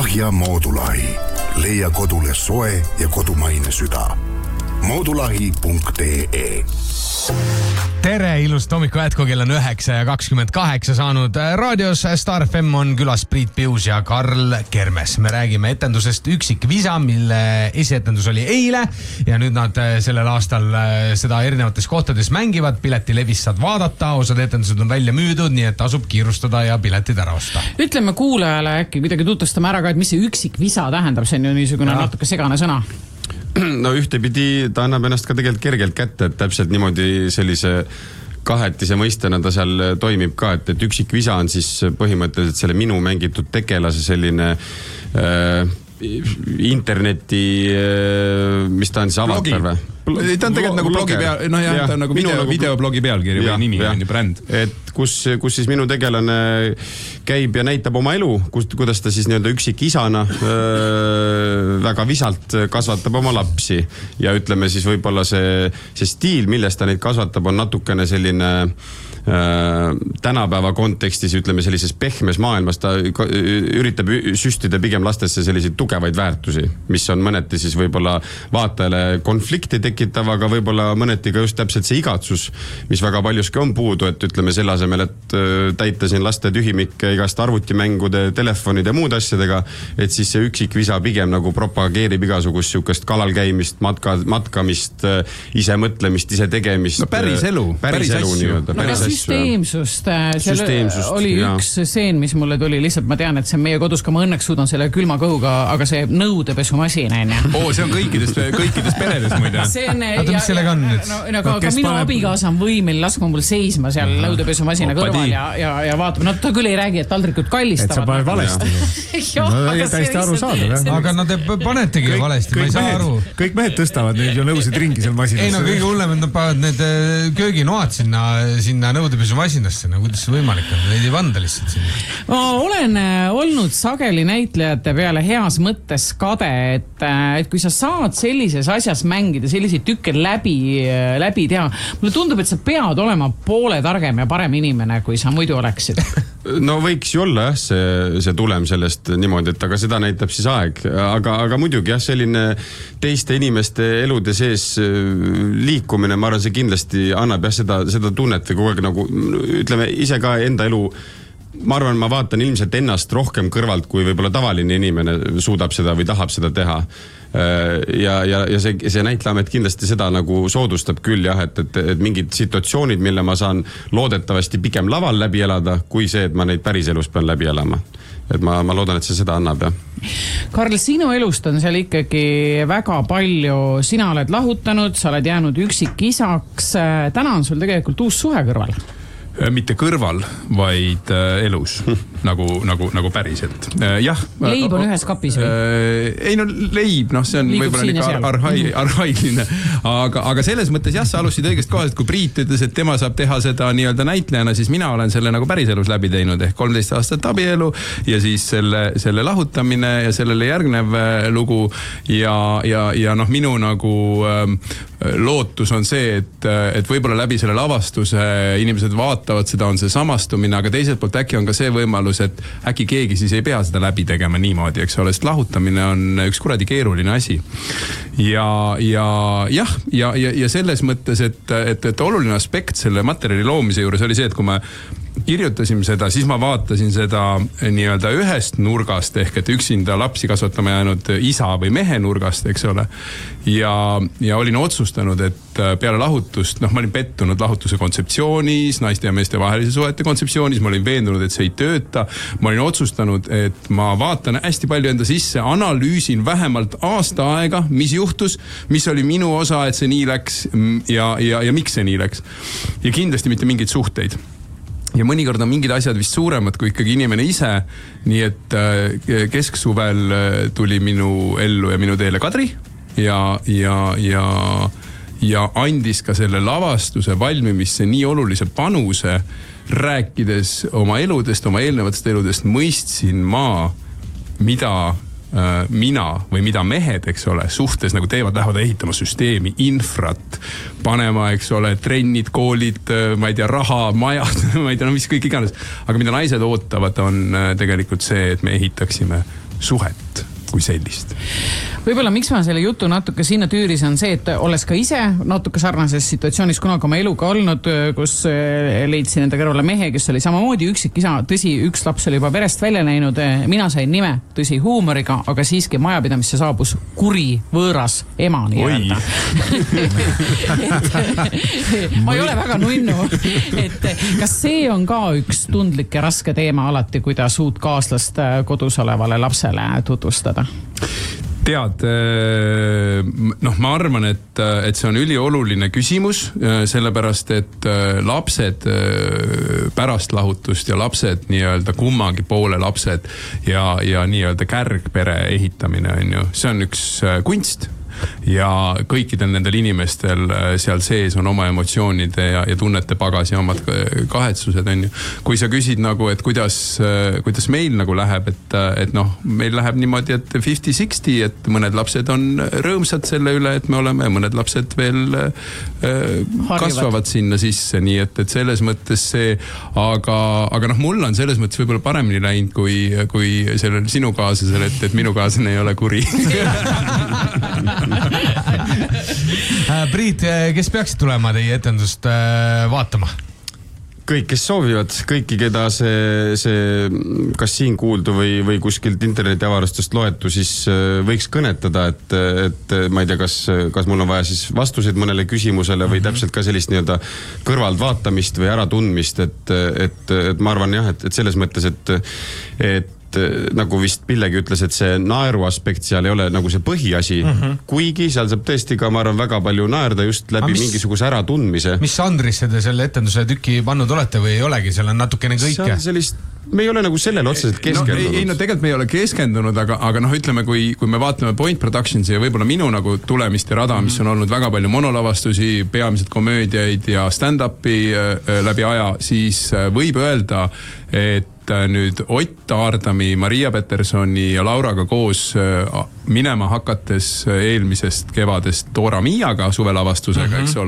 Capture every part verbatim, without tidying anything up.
Põhja Moodulahi. Leia kodule soe ja kodumaine süda. moodulahi punkt ee. Tere, ilust hommiku jätku, kell on üheksa ja kakskümmend kaheksa saanud. Raadios Star F M on külas Priit Pius ja Karl Kermes. Me räägime etendusest Üksik visa, mille esietendus oli eile ja nüüd nad sellel aastal seda erinevates kohtades mängivad. Piletilevis saad vaadata, osad etendused on välja müüdud, nii et tasub kiirustada ja piletid ära osta. Ütleme kuulajale äkki kuidagi tutvustame ära ka, et mis see üksik visa tähendab, see on ju niisugune ja. natuke segane sõna. No ühtepidi ta annab ennast ka tegelikult kergelt kätte, et täpselt niimoodi sellise kahetise mõistena ta seal toimib ka, et, et üksik visa on siis põhimõtteliselt selle minu mängitud tegelase selline äh, interneti, äh, mis ta on siis avatar või? Ta on tegelikult nagu blogi peal, no jah, ta on nagu video, nagu videoblogi pealkiri või nimi, on ju bränd. Et kus, kus siis minu tegelane käib ja näitab oma elu, kus, kuidas ta siis nii-öelda üksik isana öö, väga visalt kasvatab oma lapsi. Ja ütleme siis võib-olla see, see stiil, millest ta neid kasvatab, on natukene selline öö, tänapäeva kontekstis, ütleme sellises pehmes maailmas, ta üritab süstida pigem lastesse selliseid tugevaid väärtusi, mis on mõneti siis võib-olla vaatajale konflikti tekitav, aga võib-olla mõneti ka just täpselt see igatsus, mis väga paljuski on puudu, et ütleme selle asemel, et täita siin laste tühimikke igast arvutimängude, telefonide ja muud asjadega, et siis see üksik visa pigem nagu propageerib igasugust siukest kalal käimist, matka, matkamist, ise mõtlemist, ise tegemist. No päris elu. Päris, päris elu nii-öelda. No, süsteemsust. Süsteemsust. Oli ja. üks seen, mis mulle tuli, lihtsalt ma tean, et see meie kodus, ka ma õnneks suudan selle külma kõhuga, aga see nõudepesumasin, enne. Oo, see on kõikides, kõikides peredes muide. Oota, mis sellega on nüüd? No, no, ka, ka minu paneb... abigaasa on võimel laskma mul seisma seal uh-huh. nõudepesumasina kõrval ja, ja, ja vaatab. No ta küll ei räägi, et taldrikud kallistavad. Et sa paned valesti. Joo, no, ei täiesti aru saada. Aga no te panetegi kõik, valesti, ma ei saa aru. Kõik mehed tõstavad neid ju nõusid ringi seal masinas. Ei no kõige hullem, et nad panevad need kööginoad sinna, sinna nõudepesumasinasse. No kuidas see võimalik on? Neid ei vanda lihtsalt sinna. Ma olen olnud sageli näitlejate peale heas mõttes kade, et, et kui sa saad sellises asjas mängida, selliseid tükke läbi, läbi teha. Mulle tundub, et sa pead olema poole targem ja parem inimene, kui sa muidu oleksid. No võiks ju olla jah, see, see tulem sellest niimoodi, et aga seda näitab siis aeg. Aga, aga muidugi jah, selline teiste inimeste elude sees liikumine, ma arvan, see kindlasti annab jah seda, seda tunnet või kogu aeg nagu, ütleme ise ka enda elu. Ma arvan, ma vaatan ilmselt ennast rohkem kõrvalt, kui võib-olla tavaline inimene suudab seda või tahab seda teha. Ja, ja, ja see, see näitleamet kindlasti seda nagu soodustab küll jah, et, et, et mingid situatsioonid, mille ma saan loodetavasti pigem laval läbi elada, kui see, et ma neid päris elus pean läbi elama. Et ma, ma loodan, et see seda annab jah. Karl, sinu elust on seal ikkagi väga palju, sina oled lahutanud, sa oled jäänud üksik isaks, täna on sul tegelikult uus suhe kõrval. Mitte kõrval, vaid äh, elus, nagu, nagu, nagu päriselt. Äh, jah. Leib on ühes kapis või? Äh, ei no leib, noh see on Liigub võib-olla niisugune arhai, arhailine, aga, aga selles mõttes jah, sa alustasid õigest kohast, kui Priit ütles, et tema saab teha seda nii-öelda näitlejana, siis mina olen selle nagu päris elus läbi teinud, ehk kolmteist aastat abielu ja siis selle, selle lahutamine ja sellele järgnev lugu ja, ja, ja noh, minu nagu ähm, lootus on see, et, et võib-olla läbi selle lavastuse inimesed vaatavad, seda on see samastumine, aga teiselt poolt äkki on ka see võimalus, et äkki keegi siis ei pea seda läbi tegema niimoodi, eks ole, sest lahutamine on üks kuradi keeruline asi. Ja, ja jah, ja, ja, ja selles mõttes, et, et, et oluline aspekt selle materjali loomise juures oli see, et kui me kirjutasime seda, siis ma vaatasin seda nii-öelda ühest nurgast ehk et üksinda lapsi kasvatama jäänud isa või mehe nurgast, eks ole. Ja, ja olin otsustanud, et peale lahutust, noh ma olin pettunud lahutuse kontseptsioonis, naiste ja meeste vahelise suhete kontseptsioonis, ma olin veendunud, et see ei tööta. Ma olin otsustanud, et ma vaatan hästi palju enda sisse, analüüsin vähemalt aasta aega, mis juhtus, mis oli minu osa, et see nii läks ja, ja, ja miks see nii läks. Ja kindlasti mitte mingeid suhteid. Ja mõnikord on mingid asjad vist suuremad kui ikkagi inimene ise, nii et kesksuvel tuli minu ellu ja minu teele Kadri ja, ja, ja, ja andis ka selle lavastuse valmimisse nii olulise panuse, rääkides oma eludest, oma eelnevatest eludest, mõistsin ma, mida mina või mida mehed, eks ole, suhtes nagu teevad, lähevad ehitama süsteemi, infrat, panema, eks ole, trennid, koolid, ma ei tea, raha, majad, ma ei tea, no mis kõik iganes. Aga mida naised ootavad on tegelikult see, et me ehitaksime suhet kui sellist. Võib-olla miks ma selle jutu natuke sinna tüüris on see, et olles ka ise natuke sarnases situatsioonis kunagi oma eluga olnud, kus leidsin enda kõrvale mehe, kes oli samamoodi üksik isa, tõsi, üks laps oli juba verest välja läinud, mina sain nime, tõsi, huumoriga, aga siiski majapidamisse saabus kuri võõras ema nii-öelda. ma ei ole väga nunnu, et kas see on ka üks tundlik ja raske teema alati, kuidas uut kaaslast kodus olevale lapsele tutvustada? Tead, noh, ma arvan, et, et see on ülioluline küsimus, sellepärast, et lapsed pärast lahutust ja lapsed nii-öelda kummagi poole lapsed ja, ja nii-öelda kärgpere ehitamine on ju, see on üks kunst. Ja kõikidel nendel inimestel seal sees on oma emotsioonide ja, ja tunnete pagas ja omad kahetsused on ju. Kui sa küsid nagu, et kuidas, kuidas meil nagu läheb, et, et noh, meil läheb niimoodi, et fifty sixty, et mõned lapsed on rõõmsad selle üle, et me oleme, mõned lapsed veel Harjuvad. kasvavad sinna sisse, nii et, et selles mõttes see, aga, aga noh, mul on selles mõttes võib-olla paremini läinud kui, kui sellel sinu kaaslasel, et, et minu kaaslane ei ole kuri. Priit, kes peaksid tulema teie etendust vaatama? Kõik, kes soovivad, kõiki, keda see, see kas siin kuuldu või, või kuskilt internetiavarustust loetu, siis võiks kõnetada, et, et ma ei tea, kas, kas mul on vaja siis vastuseid mõnele küsimusele või täpselt ka sellist nii-öelda kõrvalt vaatamist või äratundmist, et, et, et ma arvan jah, et, et selles mõttes, et, et nagu vist Pillegi ütles, et see naeru aspekt seal ei ole nagu see põhiasi, mm-hmm. kuigi seal saab tõesti ka, ma arvan, väga palju naerda just läbi mis, mingisuguse äratundmise. Mis Andrisse te selle etenduse tükki pannud olete või ei olegi, seal on natukene kõike? Sellist, me ei ole nagu sellele otseselt keskendunud. No, ei, no tegelikult me ei ole keskendunud, aga, aga noh, ütleme, kui, kui me vaatame Point Productionsi ja võib-olla minu nagu tulemist ja rada, mis on olnud väga palju monolavastusi, peamiselt komöödiaid ja stand-upi äh, läbi aja, siis äh, võib öelda, et nüüd Ott Aardami, Maria Petersoni ja Lauraga koos minema hakates eelmisest kevadest Dora Miaga suvelavastusega, mm-hmm. eks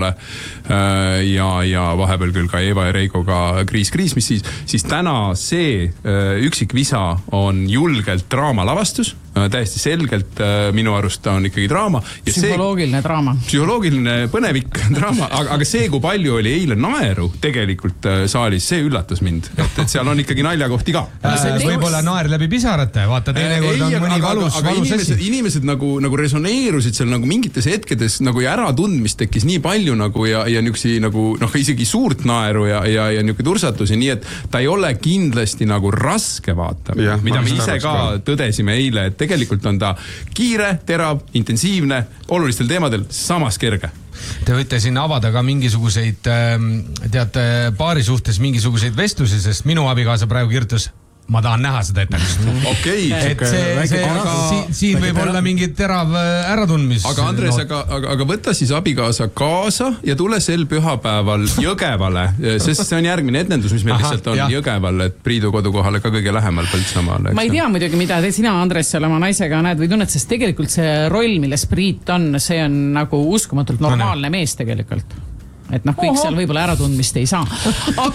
ole. Ja, ja vahepeal küll ka Eva ja Reigoga Kriis Kriis, mis siis, siis täna see üksik visa on julgelt draamalavastus. Täiesti selgelt minu arust ta on ikkagi draama. Ja psühholoogiline see, draama. Psühholoogiline põnevik draama, aga, aga see, kui palju oli eile naeru tegelikult saalis, see üllatas mind. Et, et seal on ikkagi naljakohti ka. Äh, võib-olla naer läbi pisarate, vaata teinekord on mõni aga, valus, aga valus inimesed, asi. Inimesed nagu, nagu resoneerusid seal nagu mingites hetkedes nagu ja äratundmist tekkis nii palju nagu ja, ja niuksi nagu noh, isegi suurt naeru ja, ja, ja niuke tursatusi, nii et ta ei ole kindlasti nagu raske vaatamine, mida me ise ka tõdesime eile, et tegelikult on ta kiire, terav, intensiivne, olulistel teemadel samas kerge. Te võite siin avada ka mingisuguseid, teate, paari suhtes mingisuguseid vestlusi, sest minu abikaasa praegu kirjutas, ma tahan näha seda etendust. Okei. Et see, see, aga, siin, siin võib terav. Olla mingi terav äratundmis. Aga Andres, no. aga, aga, aga võta siis abikaasa kaasa ja tule sel pühapäeval Jõgevale, sest see on järgmine etendus, mis meil Aha, lihtsalt on jah. Jõgeval, et Priidu kodukohale ka kõige lähemal Põltsamaale. Ma ei tea muidugi, mida te sina, Andres, seal oma naisega näed või tunned, sest tegelikult see roll, milles Priit on, see on nagu uskumatult normaalne no, mees tegelikult. Et noh, kõik Oho. Seal võib-olla äratundmist ei saa. Aga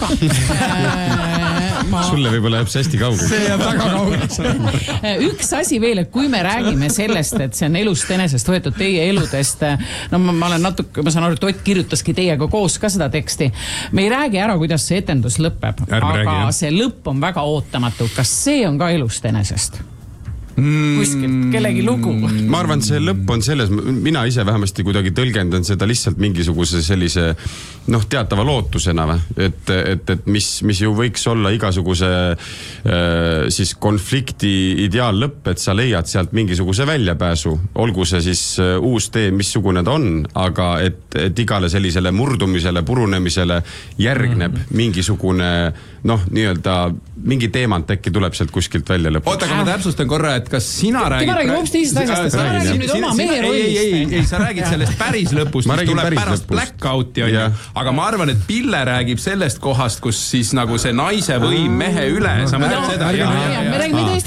äh, ma... Sulle võib-olla jääb see hästi kaugeks. See jääb väga kaugeks. Üks asi veel, et kui me räägime sellest, et see on elust enesest võetud teie eludest, no ma, ma olen natuke, ma saan aru, et Ott kirjutaski teiega koos ka seda teksti. Me ei räägi ära, kuidas see etendus lõpeb, Ärme aga räägi, see lõpp on väga ootamatu. Kas see on ka elust enesest? Kuskilt, kellegi lugu. Ma arvan, see lõpp on selles, mina ise vähemasti kuidagi tõlgendan seda lihtsalt mingisuguse sellise noh, teatava lootusena, et, et, et mis, mis ju võiks olla igasuguse äh, siis konflikti ideaallõpp, et sa leiad sealt mingisuguse väljapääsu, olgu see siis äh, uus tee, missugune ta on, aga et, et igale sellisele murdumisele, purunemisele järgneb mm. mingisugune noh, nii-öelda mingi teemant äkki tuleb sealt kuskilt välja lõpuks. Oota, aga ma täpsustan korra, et kas sina räägid... Ma räägin hoopis teisest asjast, sa räägid nüüd oma mehe rollist. Ei, ei, ei, ei, sa räägid sellest päris lõpust, mis tuleb päris pärast blackouti, aga ma arvan, et Pille räägib sellest kohast, kus siis nagu see naise võim mehe üle, sa mõtled seda? Me räägime teist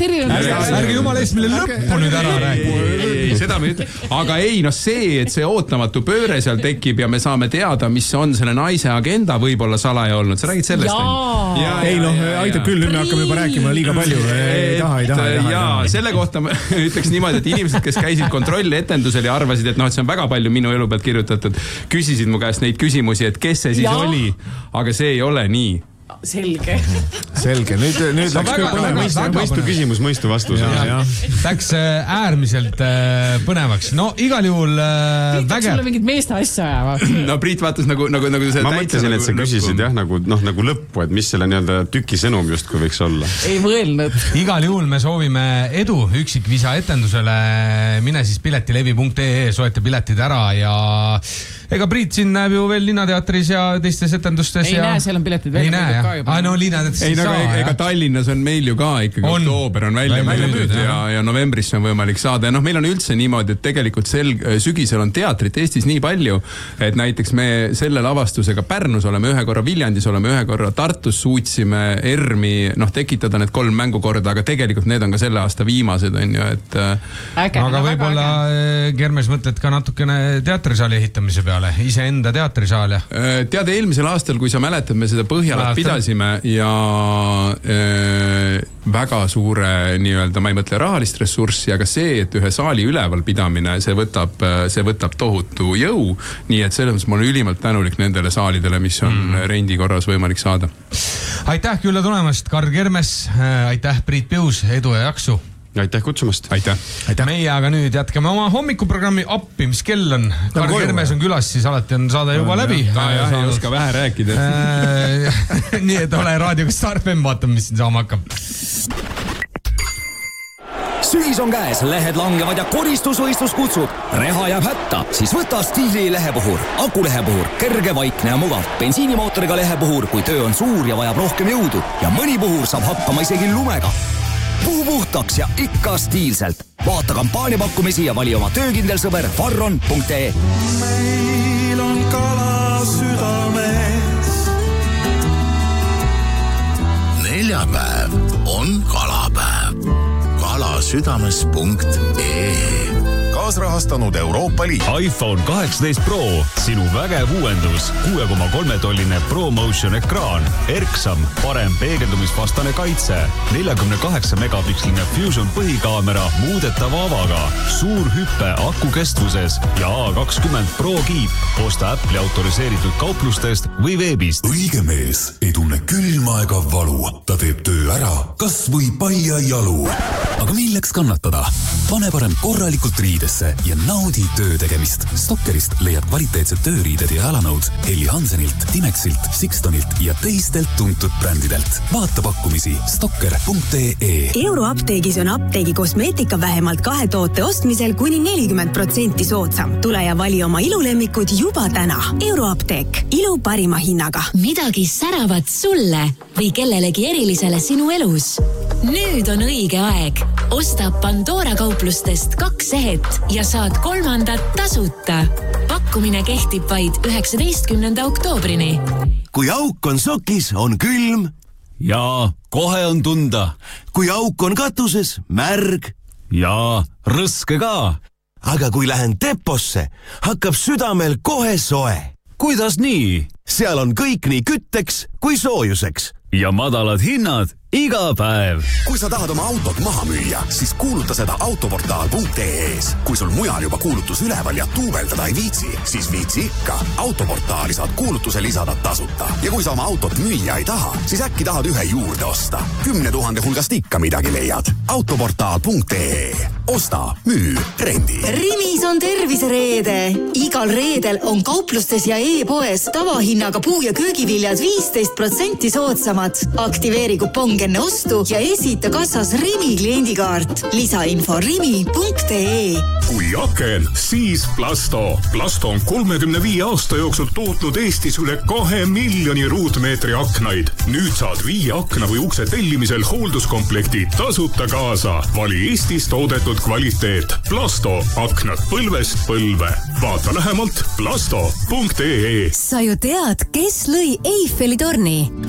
täiesti erinev. Ärge jumala eest meile lõppu nüüd ära räägi. Ei, seda me ütle. Aga ei, no see, et see ootamatu pööre seal tekib ja me saame teada, mis on selle naise agenda võib-olla salaja olnud. Sa räägid sellest? Jaa. Ei noh, aitab küll, nüüd me hakkame juba rääkima liiga palju. Ei taha, ei taha, ei taha. Jaa, selle kohta ma ütleks niimoodi, et inimesed, kes käisid kontrolletendusel ja arvasid, et noh, et see on väga palju minu elu pealt kirjutatud, küsisid mu käest neid küsimusi, et kes see siis ja. oli, aga see ei ole nii. Selge. Selge, nüüd, nüüd läks küll põnev. Mõistu, mõistu küsimus, mõistu vastus. Läks äärmiselt põnevaks. No igal juhul vägev. Priit, sulle mingid meeste asja ajavad. No Priit vaatas nagu, nagu, nagu see ma mõtlesin, et sa küsisid jah, nagu, noh, nagu lõppu, et mis selle nii-öelda tüki sõnum just kui võiks olla. Ei mõelnud. Igal juhul me soovime edu üksikvisa etendusele. Mine siis piletilevi punkt ee, soeta piletid ära ja ega Priit siin näeb ju veel Linnateatris ja teistes etendustes. Ei ja... näe, seal on piletid veel. Ei näe, jah. Ah, no Linnateatris ei saa. Ei, no ega Tallinnas on meil ju ka ikkagi on. Oktoober on välja, välja müüdud ja, ja novembris on võimalik saada. Ja noh, meil on üldse niimoodi, et tegelikult sel, sügisel on teatrit Eestis nii palju, et näiteks me selle lavastusega Pärnus oleme ühe korra Viljandis, oleme ühe korra Tartus, suutsime ERMi noh, tekitada need kolm mängukorda, aga tegelikult need on ka selle aasta viimased, on ju, et äge, aga võib-olla Kermes mõtled ka natukene teatrisaali ehitamise peale, iseenda teatrisaal ja tead, eelmisel aastal, kui sa mäletad, me seda Põhjalat pidasime ja äh, väga suure nii-öelda, ma ei mõtle rahalist ressurssi, aga see, et ühe saali üleval pidamine, see võtab, see võtab tohutu jõu, nii et selles mõttes ma olen ülimalt tänulik nendele saalidele, mis on mm. rendi korras võimalik saada. Aitäh külla tulemast, Karl Kermes, aitäh Priit Pius, edu ja jaksu. Aitäh kutsumast. Aitäh. Aitäh. Meie aga nüüd jätkame oma hommikuprogrammi appi, mis kell on. Karl Kermes on külas, siis alati on saade juba läbi. Ja, ja, ei oska vähe rääkida. Nii et ole raadioga Star F M, vaatame, mis siin saama hakkab. Sügis on käes, lehed langevad ja koristusvõistlus kutsub. Reha jääb hätta, siis võta Stiili lehepuhur. Akulehepuhur, kerge, vaikne ja mugav. Bensiinimootoriga lehepuhur, kui töö on suur ja vajab rohkem jõudu. Ja mõni puhur saab hakkama isegi lumega. Puhu puhtaks ja ikka stiilselt. Vaata kampaaniapakkumisi ja vali oma töökindel sõber farron punkt ee. Meil on kala südames. Neljapäev on kalapäev. kalasüdames punkt ee. Kaasrahastanud Euroopa Liit. iPhone kaheksateist Pro, sinu vägev uuendus, kuue koma kolme tolline ProMotion ekraan, erksam, parem peegeldumisvastane kaitse, neljakümne kaheksa megapiksline Fusion põhikaamera muudetava avaga, suur hüppe aku kestvuses ja A kakskümmend Pro kiip. Osta Apple'i autoriseeritud kauplustest või veebist. Õige mees ei tunne külma ega valu. Ta teeb töö ära, kas või palja jalu. Aga milleks kannatada? Pane parem korralikult riidesse ja naudi töö tegemist. Stokkerist leiad kvaliteetsed tööriided ja jalanõud Helli Hansenilt, Timexilt, Sixtonilt ja teistelt tuntud brändidelt. Vaata pakkumisi stokker punkt ee. Euroapteegis on apteegi kosmeetika vähemalt kahe toote ostmisel kuni nelikümmend protsenti soodsam. Tule ja vali oma ilulemmikud juba täna. Euroapteek. Ilu parima hinnaga. Midagi säravat sulle või kellelegi erilisele sinu elus. Nüüd on õige aeg. Osta Pandora kauplustest kaks ehet ja saad kolmandat tasuta. Pakkumine kehtib vaid üheksateistkümnenda oktoobrini. Kui auk on sokis, on külm. Ja kohe on tunda. Kui auk on katuses, märg. Ja rõske ka. Aga kui lähen deposse, hakkab südamel kohe soe. Kuidas nii? Seal on kõik nii kütteks kui soojuseks. Ja madalad hinnad iga päev. Kui sa tahad oma autot maha müüa, siis kuuluta seda autoportaal punkt ee-s. Kui sul mujal juba kuulutus üleval ja tuubeldada ei viitsi, siis viitsi ikka. Autoportaali saad kuulutuse lisada tasuta. Ja kui sa oma autot müüa ei taha, siis äkki tahad ühe juurde osta. Kümne tuhande hulgast ikka midagi leiad. autoportaal punkt ee. Osta, müü, rendi. Rimis on tervisereede. Igal reedel on kauplustes ja e-poes tavahinnaga puu- ja köögiviljad viisteist protsenti soodsamad. Aktiveeri kupong enne ostu ja esita kassas Rimi kliendikaart. Lisainfo rimi punkt ee. Kui aken, siis Plasto. Plasto on kolmekümne viie aasta jooksul tootnud Eestis üle kahe miljoni ruutmeetri aknaid. Nüüd saad viie akna või ukse tellimisel hoolduskomplekti tasuta kaasa. Vali Eestis toodetud kvaliteet. Plasto. Aknad põlvest põlve. Vaata lähemalt plasto punkt ee. Sa ju tead, kes lõi Eiffeli torni?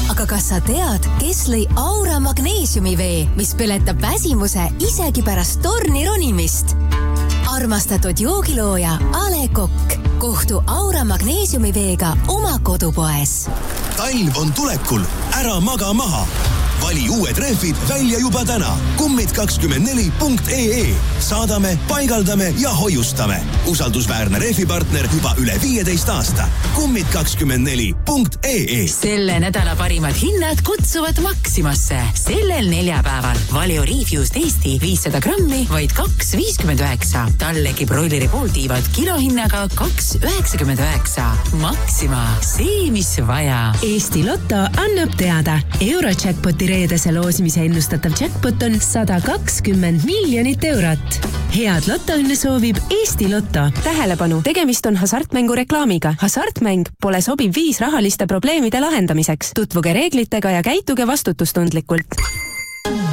aga kas sa tead, kes lõi Aura magneesiumivee, mis põletab väsimuse isegi pärast torni ronimist? Armastatud joogilooja A Le Coq. Kohtu Aura magneesiumiveega oma kodupoes. Talv on tulekul, ära maga maha. Vali uued rehvid välja juba täna. kummid kakskümmend neli punkt ee e. Saadame, paigaldame ja hoiustame. Usaldusväärne rehvipartner juba üle viieteist aasta. kummid kakskümmend neli punkt ee e. Selle nädala parimad hinnad kutsuvad Maximasse. Sellel neljapäeval Valio Refused Eesti viissada grammi, vaid kaks viiskümmend üheksa. Tallegi broileri pooltiivad kilohinnaga kaks üheksakümmend üheksa. Maxima, see mis vaja. Eesti Lotto annab teada. Eurojackpoti reedese loosimise ennustatav jackpot on sada kakskümmend miljonit eurot. Head lotoõnne soovib Eesti Lotto. Tähelepanu, tegemist on hasartmängu reklaamiga. Hasartmäng pole sobiv viis rahaliste probleemide lahendamiseks. Tutvuge reeglitega ja käituge vastutustundlikult.